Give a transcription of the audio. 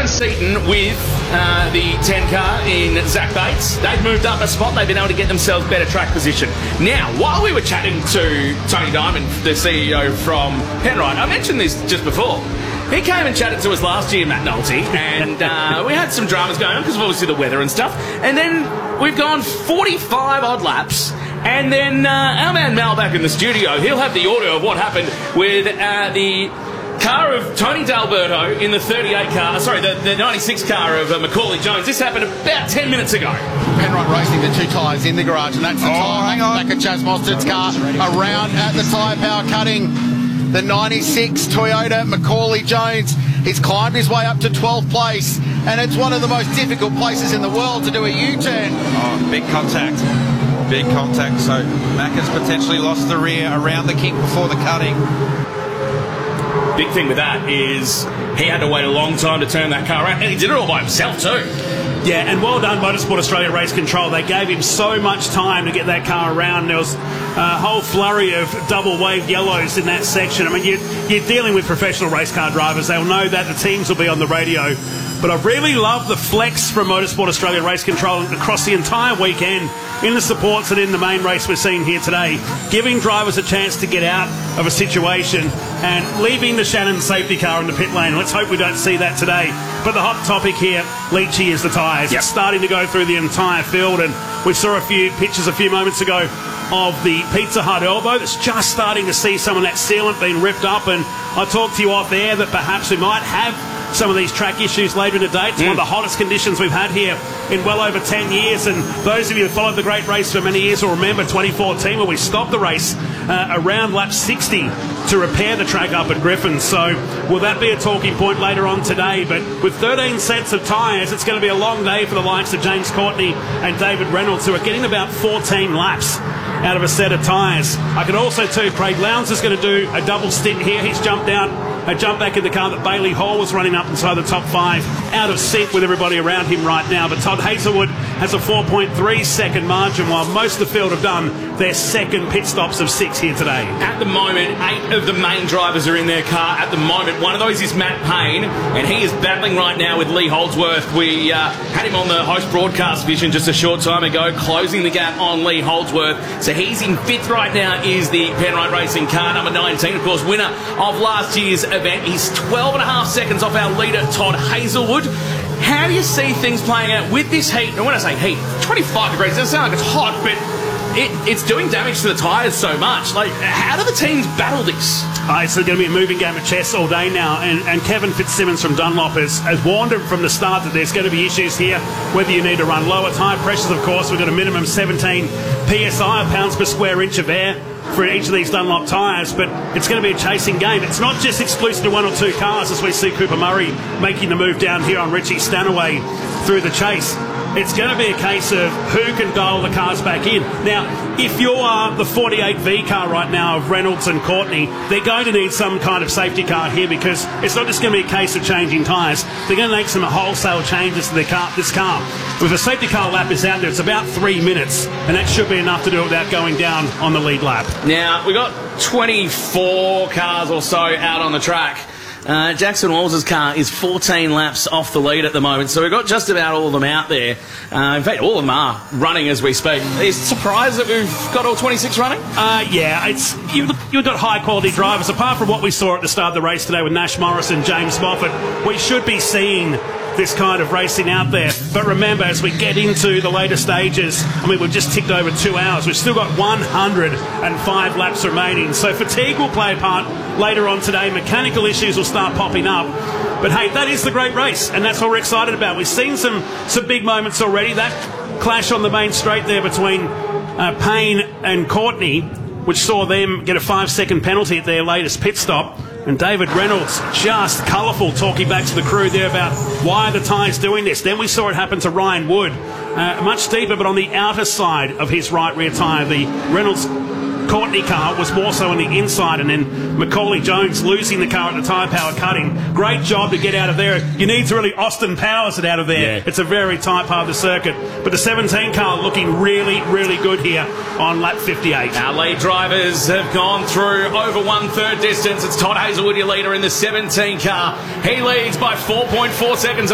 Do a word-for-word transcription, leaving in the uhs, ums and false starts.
Aaron Seaton with uh, the ten car in Zach Bates. They've moved up a spot. They've been able to get themselves better track position. Now, while we were chatting to Tony Diamond, the C E O from Penrite, I mentioned this just before. He came and chatted to us last year, Matt Nolte, and uh, we had some dramas going on because of obviously the weather and stuff. And then we've gone forty-five odd laps. And then uh, our man Mal back in the studio, he'll have the audio of what happened with uh, the car of Tony D'Alberto in the thirty-eight car, sorry, the, the ninety-six car of uh, Macaulay Jones. This happened about ten minutes ago. Penrite Racing, the two tyres in the garage, and that's the oh, tyre hang on. back of Chaz Mostard's car around at the tyre power cutting. The ninety-six Toyota Macaulay Jones. He's climbed his way up to twelfth place, and it's one of the most difficult places in the world to do a U-turn. Oh, big contact. Big contact, so Mac has potentially lost the rear around the kick before the cutting. Big thing with that is he had to wait a long time to turn that car around, and he did it all by himself too. Yeah, and well done, Motorsport Australia Race Control. They gave him so much time to get that car around. There was a whole flurry of double wave yellows in that section. I mean, you're, you're dealing with professional race car drivers. They'll know that. The teams will be on the radio. But I really love the flex from Motorsport Australia Race Control across the entire weekend in the supports and in the main race we're seeing here today, giving drivers a chance to get out of a situation and leaving the Shannon safety car in the pit lane. Let's hope we don't see that today. But the hot topic here, Leachy, is the tyres. Yep. It's starting to go through the entire field, and we saw a few pictures a few moments ago of the Pizza Hut elbow that's just starting to see some of that sealant being ripped up, and I talked to you off there that perhaps we might have some of these track issues later in the day. It's mm. one of the hottest conditions we've had here in well over ten years, and those of you who followed the great race for many years will remember twenty fourteen when we stopped the race uh, around lap sixty to repair the track up at Griffin. So will that be a talking point later on today? But with thirteen sets of tyres, it's going to be a long day for the likes of James Courtney and David Reynolds, who are getting about fourteen laps out of a set of tyres. I can also too, Craig Lowndes is going to do a double stint here. He's jumped out, a jump back in the car that Bailey Hall was running up inside the top five, out of sync with everybody around him right now. But Todd Hazelwood has a four point three second margin, while most of the field have done their second pit stops of six here today. At the moment, eight of the main drivers are in their car at the moment. One of those is Matt Payne, and he is battling right now with Lee Holdsworth. We uh, had him on the host broadcast vision just a short time ago, closing the gap on Lee Holdsworth. So he's in fifth right now, is the Penrite Racing car, number nineteen, of course, winner of last year's event. He's twelve and a half seconds off our leader, Todd Hazelwood. How do you see things playing out with this heat? And when I say heat, twenty-five degrees, it doesn't sound like it's hot, but it, it's doing damage to the tyres so much. Like, how do the teams battle this? Uh, it's going to be a moving game of chess all day now, and, and Kevin Fitzsimmons from Dunlop has, has warned him from the start that there's going to be issues here, whether you need to run lower tyre pressures. Of course, we've got a minimum seventeen P S I, pounds per square inch of air for each of these Dunlop tyres, but it's going to be a chasing game. It's not just exclusive to one or two cars, as we see Cooper Murray making the move down here on Richie Stanaway through the chase. It's going to be a case of who can dial the cars back in. Now, if you are the forty-eight V car right now of Reynolds and Courtney, they're going to need some kind of safety car here, because it's not just going to be a case of changing tyres. They're going to make some wholesale changes to their car, this car. If a safety car lap is out there, it's about three minutes, and that should be enough to do it without going down on the lead lap. Now, we've got twenty-four cars or so out on the track. Uh, Jackson Walls' car is fourteen laps off the lead at the moment, so we've got just about all of them out there. Uh, in fact, all of them are running as we speak. Are you surprised that we've got all twenty-six running? Uh, yeah, it's you've, you've got high-quality drivers. Apart from what we saw at the start of the race today with Nash Morris and James Moffat, we should be seeing this kind of racing out there. But remember, as we get into the later stages, I mean, we've just ticked over two hours. We've still got one hundred five laps remaining. So fatigue will play a part later on today. Mechanical issues will start popping up. But hey, that is the great race, and that's what we're excited about. We've seen some, some big moments already. That clash on the main straight there between uh, Payne and Courtney, which saw them get a five-second penalty at their latest pit stop. And David Reynolds, just colourful, talking back to the crew there about why the tyre's doing this. Then we saw it happen to Ryan Wood, uh, much deeper, but on the outer side of his right rear tyre. The Reynolds Courtney car was more so on the inside, and then Macaulay Jones losing the car at the tyre power cutting. Great job to get out of there. You need to really Austin Powers it out of there. Yeah. It's a very tight part of the circuit. But the seventeen car looking really, really good here on lap fifty-eight. Our lead drivers have gone through over one-third distance. It's Todd Hazelwood, your leader in the seventeen car. He leads by four point four seconds.